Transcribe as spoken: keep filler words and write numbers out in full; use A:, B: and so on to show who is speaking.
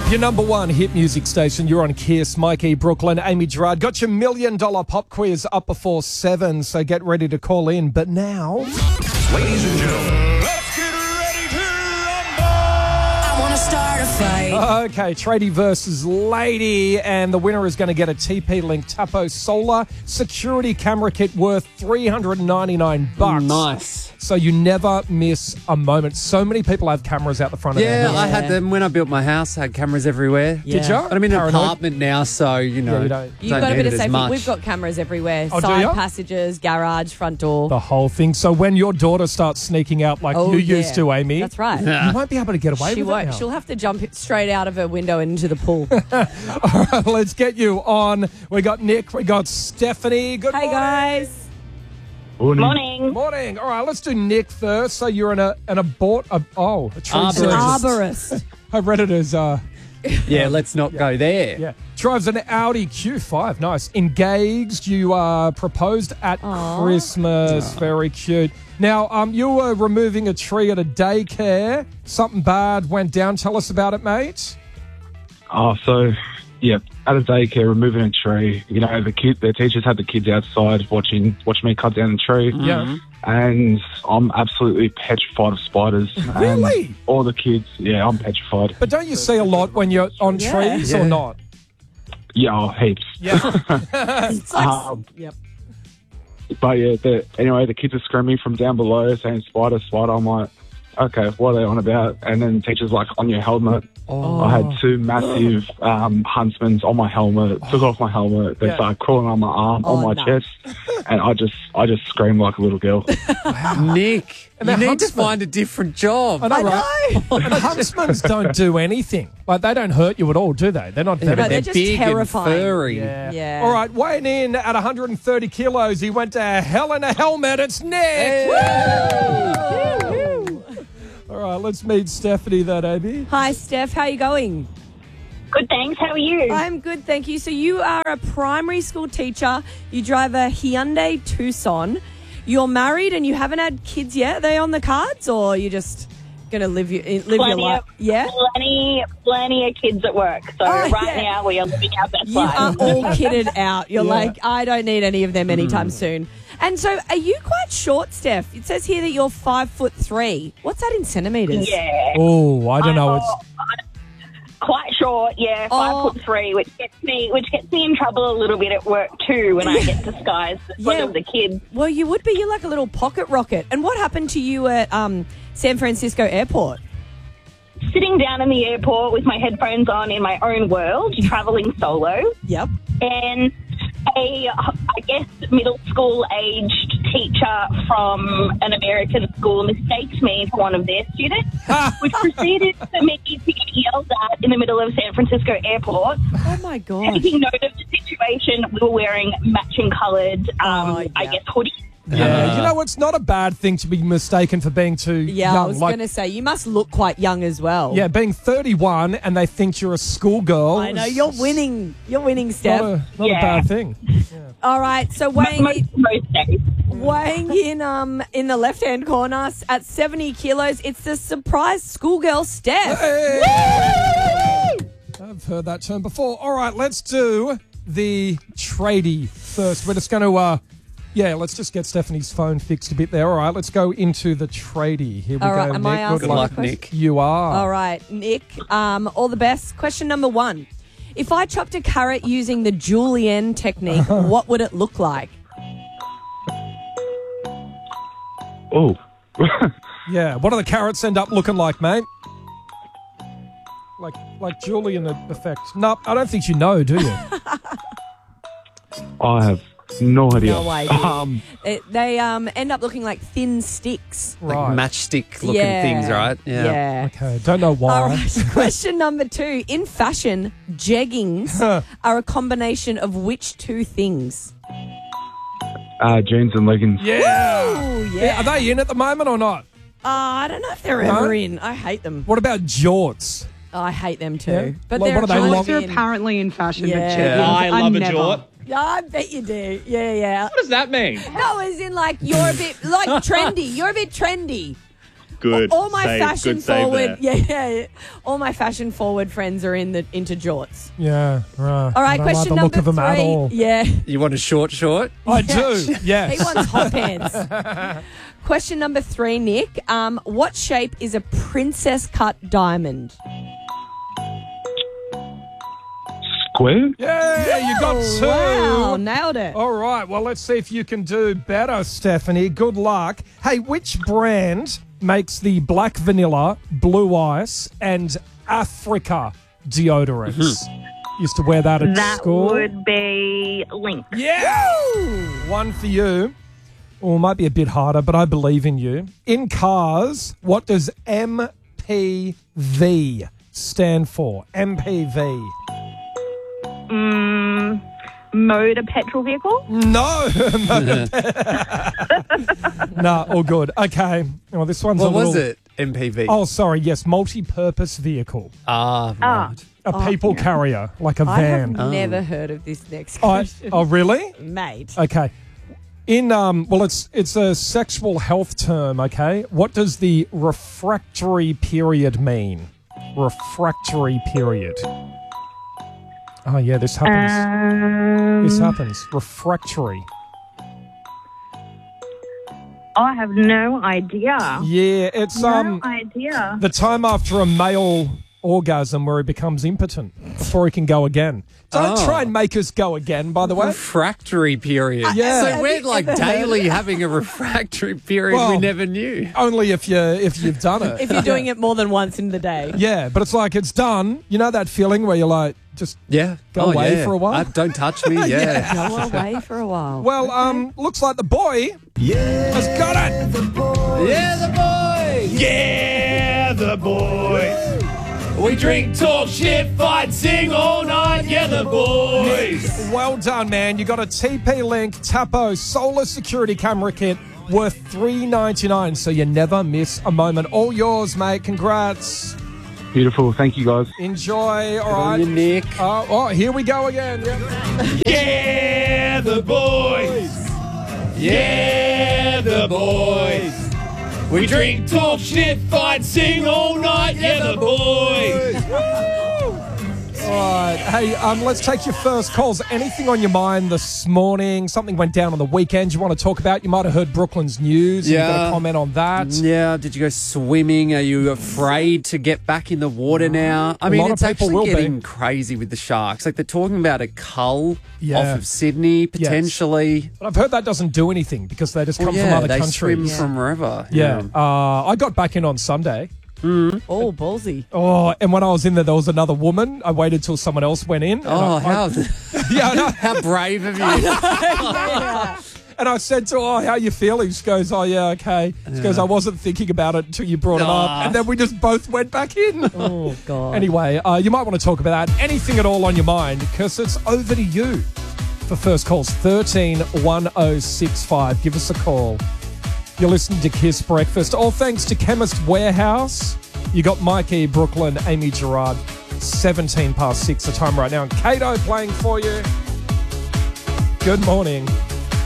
A: Your number one hit music station. You're on Kiss. Mikey, Brooklyn, Amy Gerard. Got your million dollar pop quiz up before seven, so get ready to call in. But now...
B: Ladies and gentlemen, let's get ready to rumble! I want to start a fight.
A: Okay, Tradie versus Lady, and the winner is going to get a T P-Link Tapo Solar security camera kit worth three hundred ninety-nine bucks.
C: Nice.
A: So you never miss a moment. So many people have cameras out the front of their
C: Yeah,
A: house.
C: I had them when I built my house. I had cameras everywhere.
A: Did you?
C: But I'm in an
A: Paranoid?
C: apartment now, so, you know,
A: Yeah, you don't-
D: You've
C: don't
D: got a
C: need
D: bit
C: it
D: of
C: as
D: safety.
C: much.
D: We've got cameras everywhere.
A: Oh, do
D: Side
A: ya?
D: passages, garage, front door.
A: The whole thing. So when your daughter starts sneaking out like
D: Oh,
A: you
D: yeah.
A: used to, Amy,
D: That's right.
A: you won't be able to get away
D: She
A: with
D: won't.
A: it now.
D: She'll have to jump it straight out of her window and into the pool.
A: All right, let's get you on. We got Nick. We got Stephanie. Good
D: Hey,
A: morning.
D: guys.
E: Morning.
A: Morning. All right, let's do Nick first. So you're in a an abort. A, oh, a tree
C: Arborist.
D: An
A: surgeon.
D: arborist.
A: I read it as uh,
C: Yeah, let's not go there.
A: yeah. Drives an Audi Q five. Nice. Engaged. You uh, proposed at
D: Aw.
A: Christmas. Very cute. Now, um, you were removing a tree at a daycare. Something bad went down. Tell us about it, mate.
F: Oh, so, yeah, at a daycare, removing a tree. You know, the kid, the teachers had the kids outside watching watching me cut down the tree.
A: Yeah.
F: And I'm absolutely petrified of spiders. And
A: Really?
F: all the kids, yeah, I'm petrified.
A: But don't you see a lot when you're on
D: Yeah.
A: trees
C: Yeah.
A: or not?
F: Yeah, oh, heaps.
A: Yeah.
D: It's like,
F: Um,
D: yep.
F: but yeah, the, anyway, the kids are screaming from down below saying spider, spider. I'm like, okay, what are they on about? And then the teacher's like, on your helmet.
A: Oh.
F: I had two massive um, huntsmans on my helmet. Took off my helmet. They
A: Yeah.
F: started crawling on my arm,
D: Oh,
F: on my
D: no.
F: chest, and I just, I just screamed like a little girl.
C: Nick,
A: And
C: you
A: they're
C: need to
A: huntsmen.
C: find a different job.
A: I know, right? And huntsmans don't do anything. Like, they don't hurt you at all, do they? They're not
C: Yeah,
A: venomous.
C: but
D: they're
C: they're
D: just
C: big
D: terrifying.
C: and furry.
A: Yeah.
D: Yeah.
A: All right, weighing in at one hundred thirty kilos, he went to hell in a helmet. It's Nick.
D: Woo!
A: All right, let's meet Stephanie then, Amy.
D: Hi, Steph. How you going?
E: Good, thanks. How are you?
D: I'm good, thank you. So you are a primary school teacher. You drive a Hyundai Tucson. You're married and you haven't had kids yet. Are they on the cards, or are you just going to live your live your
E: plenty
D: life?
E: of,
D: Yeah.
E: plenty, plenty of kids at work. So
D: Oh,
E: right
D: yeah.
E: now we are living our best
D: You are
E: lives.
D: all kitted out. You're
A: Yeah.
D: like, I don't need any of them anytime soon. And so, are you quite short, Steph? It says here that you're five foot three. What's that in centimeters?
E: Yeah.
A: Oh, I don't know.
E: I'm,
A: It's
E: uh, quite short, yeah, five
D: Oh.
E: foot three, which gets me which gets me in trouble a little bit at work too when I get disguised as one
D: Yeah.
E: of the kids.
D: Well, you would be. You're like a little pocket rocket. And what happened to you at um, San Francisco Airport?
E: Sitting down in the airport with my headphones on in my own world, traveling solo,
D: Yep.
E: and a, I guess, middle school aged teacher from an American school mistakes me for one of their students, which proceeded for me to get yelled at in the middle of San Francisco Airport.
D: Oh my gosh.
E: Taking note of the situation, we were wearing matching coloured, um,
D: Oh, yeah.
E: I guess, hoodies.
A: yeah. You know, it's not a bad thing to be mistaken for being too
D: Yeah,
A: young.
D: I was
A: Like,
D: going to say you must look quite young as well.
A: yeah, being thirty-one and they think you're a schoolgirl.
D: I know
A: is
D: you're winning. You're winning,
A: Not,
D: Steph.
A: a, not
E: Yeah.
A: a bad thing.
D: All right, so
E: Mo-
D: weighing
E: Most, most days.
D: weighing in um in the left hand corner at seventy kilos, it's the surprise schoolgirl Steph.
A: Hey! I've heard that term before. All right, let's do the tradie first. We're just going to, uh, yeah, let's just get Stephanie's phone fixed a bit there. All right, let's go into the tradie. Here we
D: All
A: go.
D: right, am
A: Nick.
D: I
A: Good
D: asking
C: Good
D: a
A: luck.
C: luck,
D: question?
C: Nick.
A: You are.
D: All right, Nick. Um, all the best. Question number one: if I chopped a carrot using the julienne technique, what would it look like?
F: Oh,
A: Yeah, what do the carrots end up looking like, mate? Like like Julian effect. No, I don't think you know, do you?
F: I have no idea.
D: No idea.
F: Um,
D: It, they um end up looking like thin sticks.
C: Like
A: Right.
C: matchstick looking
D: Yeah.
C: things, right?
D: Yeah.
A: Okay, don't know why.
D: All right. Question number two: in fashion, jeggings are a combination of which two things?
F: uh, jeans and leggings.
A: Yeah.
D: Oh
A: Yeah,
D: yeah.
A: Are they in at the moment or not?
D: Uh, I don't know if they're
A: No?
D: ever in. I hate them.
A: What about jorts?
D: Oh, I hate them too.
A: Yeah?
D: But
A: Like,
D: they're
A: what are they
D: kind
A: long-
D: of
G: They're
D: in.
G: apparently in fashion,
D: Yeah.
G: but
D: Yeah,
G: jeggings
H: I
G: are
H: love a
G: never.
H: jort.
D: Yeah, I bet you do. Yeah, yeah.
H: What does that mean?
D: No, as in like you're a bit like trendy. You're a bit trendy.
G: Good.
D: All my
G: save,
D: fashion
G: good save
D: forward,
G: there.
D: yeah, yeah. All my fashion forward friends are in the into jorts.
A: Yeah, right.
D: All right,
A: I don't
D: question
A: like the look
D: number
A: of them at
D: three.
A: all.
D: Yeah,
C: You want a short short?
A: I do, yes.
D: he wants hot pants. Question number three, Nick. Um, what shape is a princess cut diamond?
F: Square?
A: Yeah, you got two.
D: Wow, nailed it.
A: All right, well, let's see if you can do better, Stephanie. Good luck. Hey, which brand makes the black vanilla, blue ice, and Africa deodorants? Used to wear that at
E: That
A: school.
E: would be Link.
A: Yeah! One for you. Well, it might be a bit harder, but I believe in you. In cars, what does M P V stand for? M P V.
E: Mm, motor petrol vehicle?
A: No. No, all good. Okay. Well, this one's
C: What
A: a little...
C: was it? M P V.
A: Oh, sorry. Yes, multi-purpose vehicle.
C: Ah,
E: Ah.
C: right.
A: A people carrier, like a
D: I have
A: van.
D: never heard of this next
A: I,
D: question.
A: oh, really?
D: Mate.
A: Okay. In um, well, it's it's a sexual health term. Okay, what does the refractory period mean? Refractory period. Oh yeah, this happens.
E: Um,
A: this happens. Refractory.
E: I have no idea.
A: Yeah, it's um
E: no idea.
A: the time after a male orgasm where he becomes impotent before he can go again. Don't
C: Oh.
A: try and make us go again. By the way.
C: Refractory period.
A: Yeah.
C: So
A: Have
C: we're
D: you
C: like
D: ever heard
C: daily having a refractory period
A: Well-
C: we never knew.
A: Only if you if you've done it.
D: If you're doing it more than once in the day.
A: Yeah, but it's like it's done. You know that feeling where you're like, just
C: Yeah.
A: Go
C: oh,
A: away
C: yeah.
A: for a while?
C: Uh, don't touch me. Yeah.
D: Go away for a while.
A: well, um, looks like the boy has got it.
C: Yeah, the boys.
G: Yeah, the boys. We drink, talk, shit, fight, sing all night. Yeah, the boys.
A: Well done, man. You got a T P Link Tapo solar security camera kit worth three ninety-nine, so you never miss a moment. All yours, mate. Congrats.
F: Beautiful. Thank you, guys.
A: Enjoy. All
C: On your
A: right.
C: neck.
A: Oh, oh, here we go again. Yep.
G: Yeah, the boys. Yeah, the boys. We drink, talk, shit, fight, sing all night. Yeah, the boys.
A: All right. Hey, um, let's take your first calls. Anything on your mind this morning? Something went down on the weekend you want to talk about? You might have heard Brooklyn's news. You got
C: Yeah.
A: a comment on that?
C: Yeah. Did you go swimming? Are you afraid to get back in the water now? I
A: A
C: mean,
A: lot of
C: it's
A: people
C: actually
A: will be.
C: getting crazy with the sharks. Like they're talking about a cull
A: Yeah.
C: off of Sydney potentially.
A: But I've heard that doesn't do anything because they just come
C: Well, yeah,
A: from other
C: they
A: countries.
C: swim from wherever.
A: Yeah. Uh, I got back in on Sunday.
D: Oh, ballsy.
A: Oh, and when I was in there, there was another woman. I waited till someone else went in. and
C: Oh,
A: I,
C: how
A: I, yeah, I know.
C: how brave of you!
A: And I said to her, oh, how you feeling? She goes, oh, yeah, okay. She goes, I wasn't thinking about it until you brought it
C: Aw.
A: up. And then we just both went back in.
D: Oh, God.
A: Anyway, uh, you might want to talk about that. Anything at all on your mind, because it's over to you for first calls. thirteen one oh six five. Give us a call. You're listening to Kiss Breakfast. All thanks to Chemist Warehouse. You got Mikey, Brooklyn, Amy Gerard. seventeen past six the time right now. And Kato playing for you. Good morning.